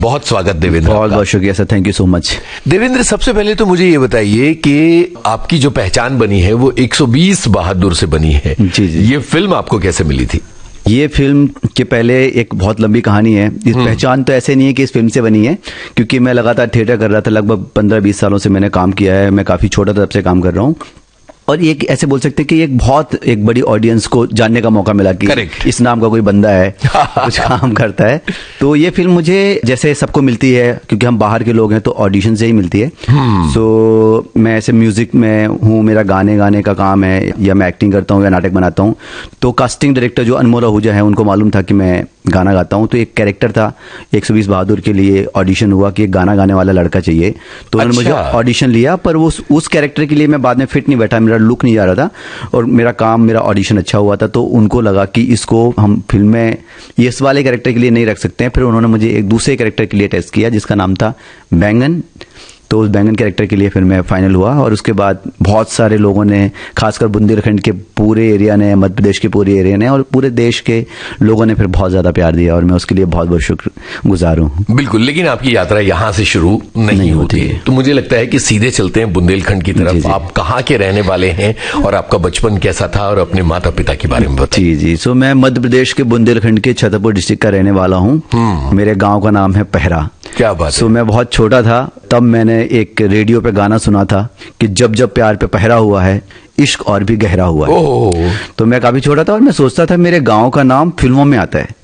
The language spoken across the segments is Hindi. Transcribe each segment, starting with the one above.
बहुत स्वागत देवेंद्र। बहुत बहुत शुक्रिया sir, thank you so much. Devendra, सबसे पहले तो मुझे ये बताइए कि आपकी जो पहचान बनी है वो 120 बहादुर से बनी है। जी जी। ये फिल्म आपको कैसे मिली थी? ये फिल्म के पहले एक बहुत लंबी कहानी है। इस पहचान तो ऐसे नहीं है कि इस फिल्म से बनी है, क्योंकि मैं लगातार थिएटर कर रहा था। लगभग 15-20 सालों से मैंने काम किया है। मैं काफी छोटा तब से काम कर रहा हूँ, और ये ऐसे बोल सकते हैं कि एक बड़ी ऑडियंस को जानने का मौका मिला कि Correct. इस नाम का कोई बंदा है कुछ काम करता है। तो ये फिल्म मुझे जैसे सबको मिलती है, क्योंकि हम बाहर के लोग हैं, तो ऑडिशन से ही मिलती है। सो मैं ऐसे म्यूजिक में हूँ, मेरा गाने का काम है, या मैं एक्टिंग करता हूँ या नाटक बनाता हूँ। तो कास्टिंग डायरेक्टर जो अनमोल आहूजा है, उनको मालूम था कि मैं गाना गाता हूँ। तो एक कैरेक्टर था 120 बहादुर के लिए, ऑडिशन हुआ कि एक गाना गाने वाला लड़का चाहिए। तो उन्होंने मुझे ऑडिशन लिया, पर उस कैरेक्टर के लिए मैं बाद में फिट नहीं बैठा, मेरा लुक नहीं जा रहा था, और मेरा ऑडिशन अच्छा हुआ था। तो उनको लगा कि इसको हम फिल्म में इस वाले कैरेक्टर के लिए नहीं रख सकते हैं। फिर उन्होंने मुझे एक दूसरे कैरेक्टर के लिए टेस्ट किया, जिसका नाम था बैंगन। तो उस बैंगन कैरेक्टर के लिए फिर मैं फाइनल हुआ, और उसके बाद बहुत सारे लोगों ने, खासकर बुंदेलखंड के पूरे एरिया ने, मध्य प्रदेश के पूरे एरिया ने, और पूरे देश के लोगों ने फिर बहुत ज्यादा प्यार दिया, और मैं उसके लिए बहुत बहुत शुक्रगुजार हूँ। बिल्कुल, लेकिन आपकी यात्रा यहाँ से शुरू नहीं होती है। तो मुझे लगता है कि सीधे चलते हैं बुंदेलखंड की तरफ। आप कहाँ के रहने वाले हैं, और आपका बचपन कैसा था, और अपने माता पिता के बारे में बताइए। जी। सो मैं मध्य प्रदेश के बुंदेलखंड के छतरपुर डिस्ट्रिक्ट का रहने वाला हूँ। मेरे गाँव का नाम है पहरा। क्या बात है। सो मैं बहुत छोटा था तब मैंने एक रेडियो पे गाना सुना था कि जब जब प्यार पे पहरा हुआ है, इश्क और भी गहरा हुआ है। तो मैं काफी छोटा था, और मैं सोचता था मेरे गांव का नाम फिल्मों में आता है।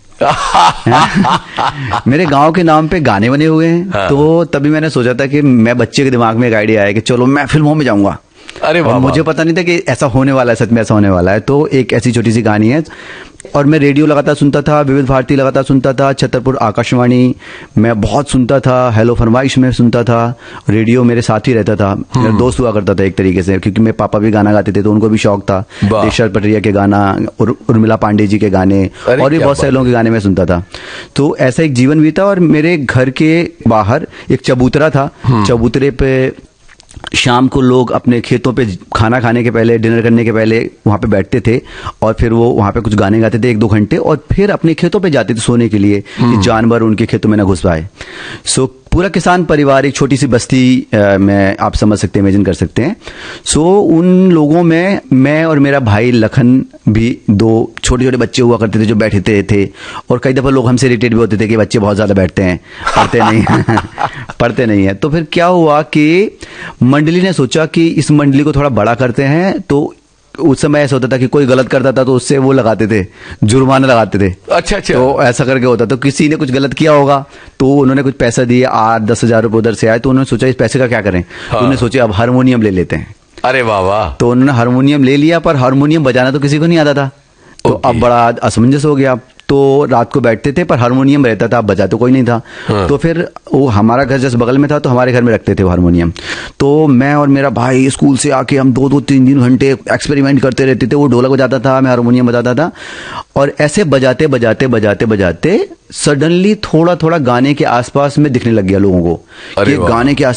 मेरे गांव के नाम पे गाने बने हुए हैं। हाँ। तो तभी मैंने सोचा था कि मैं, बच्चे के दिमाग में एक आइडिया आया कि चलो मैं फिल्मों में जाऊंगा। अरे वाह, मुझे पता नहीं था कि ऐसा होने वाला है, सच में ऐसा होने वाला है। तो एक ऐसी छोटी सी कहानी है। और मैं रेडियो लगातार सुनता था, विविध भारती लगातार सुनता था, छतरपुर आकाशवाणी मैं बहुत सुनता था, हेलो फरमाइश में सुनता था। रेडियो मेरे साथ ही रहता था, मेरा दोस्त हुआ करता था एक तरीके से, क्योंकि मेरे पापा भी गाना गाते थे, तो उनको भी शौक था। देशराज पटरिया के गाना, उर्मिला पांडे जी के गाने, और भी बहुत सारे लोगों के गाने में सुनता था। तो ऐसा एक जीवन बीता। और मेरे घर के बाहर एक चबूतरा था। चबूतरे पे शाम को लोग अपने खेतों पे खाना खाने के पहले, डिनर करने के पहले वहां पे बैठते थे, और फिर वो वहां पे कुछ गाने गाते थे 1-2 घंटे, और फिर अपने खेतों पे जाते थे सोने के लिए कि जानवर उनके खेतों में न घुस पाए। सो पूरा किसान परिवार, एक छोटी सी बस्ती में, आप समझ सकते हैं, इमेजिन कर सकते हैं। सो उन लोगों में मैं और मेरा भाई लखन भी, 2 छोटे छोटे बच्चे हुआ करते थे जो बैठते थे। और कई दफा लोग हमसे इरिटेट भी होते थे कि बच्चे बहुत ज्यादा बैठते हैं, पढ़ते नहीं है। तो फिर क्या हुआ कि मंडली ने सोचा कि इस मंडली को थोड़ा बड़ा करते हैं। तो उस समय ऐसा होता था कि कोई गलत करता था तो उससे वो लगाते थे, जुर्माना लगाते थे। अच्छा। तो ऐसा करके होता, तो किसी ने कुछ गलत किया होगा, तो उन्होंने कुछ पैसा दिए, 8-10 हजार रुपए उधर से आए। तो उन्होंने सोचा इस पैसे का क्या करें। तो उन्होंने सोचा अब हारमोनियम ले लेते हैं। अरे वाह वाह। तो उन्होंने हारमोनियम ले लिया, पर हारमोनियम बजाना तो किसी को नहीं आता था। तो अब बड़ा असमंजस हो गया। तो रात को बैठते थे, पर हारमोनियम रहता था, बजा तो कोई नहीं था। हाँ। तो फिर वो हमारा घर जैसे बगल में था, तो हमारे घर में रखते थे वो हारमोनियम। तो मैं और मेरा भाई स्कूल से आके हम 2-2, 3 घंटे एक्सपेरिमेंट करते रहते थे। वो ढोलक बजाता था, मैं हारमोनियम बजाता था, और ऐसे बजाते बजाते बजाते बजाते सडनली थोड़ा थोड़ा गाने के आसपास में दिखने लग गया लोगों को कि गाने के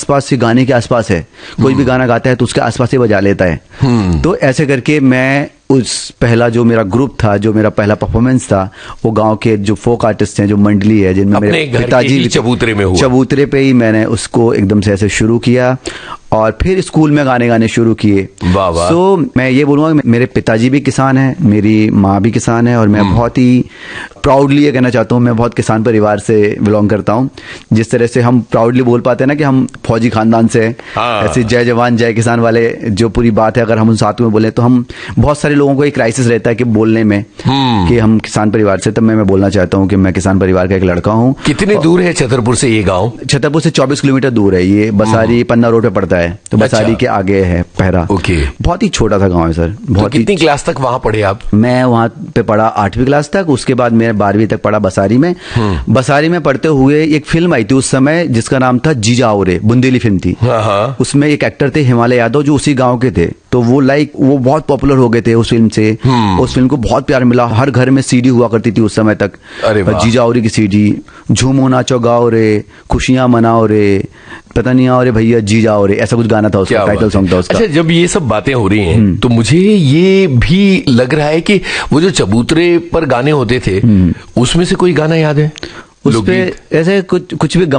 आसपास है। कोई भी गाना गाता है तो उसके आसपास ही बजा लेता है। तो ऐसे करके मैं उस पहला जो मेरा ग्रुप था, जो मेरा पहला परफॉर्मेंस था, वो गांव के जो फोक आर्टिस्ट हैं, जो मंडली है, जिनमें मेरे पिताजी चबूतरे पे ही मैंने उसको एकदम से ऐसे शुरू किया, और फिर स्कूल में गाने शुरू किए। सो मैं ये बोलूँगा, मेरे पिताजी भी किसान हैं, मेरी माँ भी किसान है, और मैं बहुत ही प्राउडली ये कहना चाहता हूँ, मैं बहुत किसान परिवार से बिलोंग करता हूँ। जिस तरह से हम प्राउडली बोल पाते हैं ना कि हम फौजी खानदान से हैं, ऐसे जय जवान जय किसान वाले जो पूरी बात है, अगर हम उन साथ में बोले तो हम, बहुत सारे लोगों को एक क्राइसिस रहता है कि बोलने में कि हम किसान परिवार से। तब मैं बोलना चाहता हूँ कि मैं किसान परिवार का एक लड़का हूँ। कितने दूर है छतरपुर से ये गाँव? छतरपुर से 24 किलोमीटर दूर है। ये बसारी पन्ना रोड पे पड़ता है। तो बसारी के आगे है पहरा। बहुत ही छोटा सा गांव है सर। बहुत। कितनी क्लास तक वहां पढ़े आप? मैं वहां पे पढ़ा 8वीं क्लास तक। उसके बाद मैं 12वीं तक पढ़ा बसारी में। बसारी में पढ़ते हुए एक फिल्म आई थी उस समय, जिसका नाम था जीजा औरे, बुंदेली फिल्म थी। उसमें एक एक्टर थे हिमालय यादव, जो उसी गाँव के थे। तो वो वो बहुत पॉपुलर हो गए थे उस फिल्म से। उस फिल्म को बहुत प्यार मिला। हर घर में सीडी हुआ करती थी उस समय तक, जीजा औरे की सीडी। झूमो नाचो गाओ रे, खुशियां मनाओ रे, पता नहीं आओ रे भैया जी जाओ रे, ऐसा कुछ गाना था उसका, टाइटल सॉन्ग था उसका। अच्छा, जब ये सब बातें हो रही हैं तो मुझे ये भी लग रहा है कि वो जो चबूतरे पर गाने होते थे उसमें से कोई गाना याद है? उस पे ऐसे कुछ भी